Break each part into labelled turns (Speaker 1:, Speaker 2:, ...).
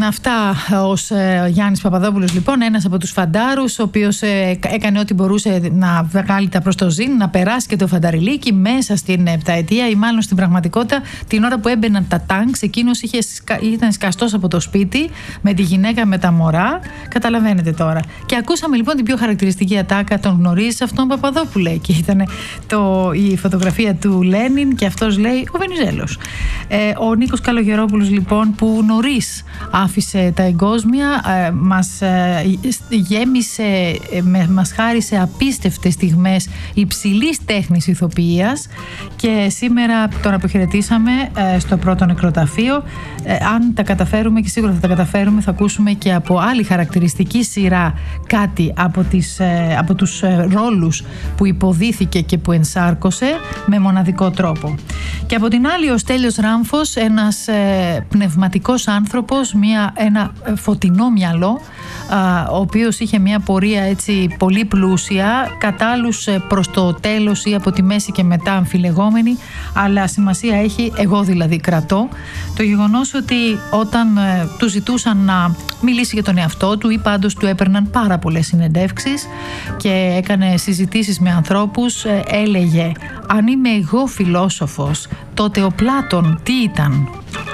Speaker 1: αυτά ως Γιάννης Παπαδόπουλος, λοιπόν, ένας από τους φαντάρους, ο οποίος έκανε ό,τι μπορούσε να βγάλει τα προς το ζήν, να περάσει και το φανταριλίκι μέσα στην επταετία, ή μάλλον στην πραγματικότητα την ώρα που έμπαιναν τα τάγκς. Εκείνος ήταν σκαστός από το σπίτι με τη γυναίκα με τα μωρά. Καταλαβαίνετε τώρα. Και ακούσαμε λοιπόν την πιο χαρακτηριστική ατάκα. Τον γνωρίζεις αυτόν, Παπαδόπουλε? Και ήταν η φωτογραφία του Λένιν και αυτός λέει ο Βενιζέλος. Ο Νίκος Καλογερόπουλος, λοιπόν, που νωρίς άφησε τα εγκόσμια, μας γέμισε, μας χάρισε απίστευτες στιγμές υψηλής τέχνης ηθοποιίας, και σήμερα τον αποχαιρετήσαμε στο πρώτο νεκροταφείο. Αν τα καταφέρουμε, και σίγουρα θα τα καταφέρουμε, θα ακούσουμε και από άλλη χαρακτηριστική σειρά κάτι από τους ρόλους που υποδίθηκε και που ενσάρκωσε με μοναδικό τρόπο. Και από την άλλη ο Στέλιος Ράμφος, ένας πνευματικός άνθρωπος, ένα φωτεινό μυαλό, ο οποίος είχε μια πορεία έτσι πολύ πλούσια, κατά άλλους προς το τέλος ή από τη μέση και μετά αμφιλεγόμενη, αλλά σημασία έχει, εγώ δηλαδή κρατώ, το γεγονός ότι όταν του ζητούσαν να μιλήσει για τον εαυτό του, ή πάντως του έπαιρναν πάρα πολλές συνεντεύξεις και έκανε συζητήσεις με ανθρώπους, έλεγε: αν είμαι εγώ φιλόσοφος, τότε ο Πλάτων τι ήταν?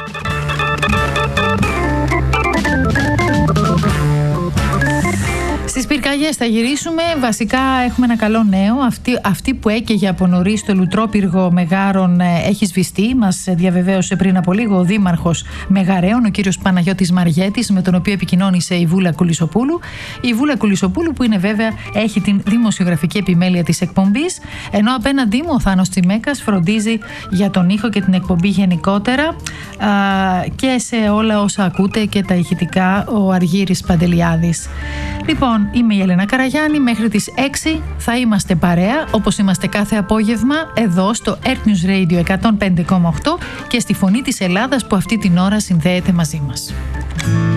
Speaker 1: Στις πυρκαγιές θα γυρίσουμε. Βασικά έχουμε ένα καλό νέο. Αυτή που έκαιγε από νωρίς το λουτρόπυργο Μεγάρων έχει σβηστεί. Μας διαβεβαίωσε πριν από λίγο ο δήμαρχος Μεγαρέων, ο κύριος Παναγιώτης Μαριέτης, με τον οποίο επικοινώνησε η Βούλα Κουλισσοπούλου. Η Βούλα Κουλισσοπούλου, που είναι βέβαια, έχει την δημοσιογραφική επιμέλεια της εκπομπής, ενώ απέναντί μου ο Θάνος Τσιμέκας φροντίζει για τον ήχο και την εκπομπή γενικότερα, και σε όλα όσα ακούτε και τα ηχητικά ο Αργύρης Παντελιάδης. Λοιπόν, είμαι η Ελένα Καραγιάννη. Μέχρι τις 6 θα είμαστε παρέα, όπως είμαστε κάθε απόγευμα, εδώ στο Earth News Radio 105,8 και στη Φωνή της Ελλάδας, που αυτή την ώρα συνδέεται μαζί μας.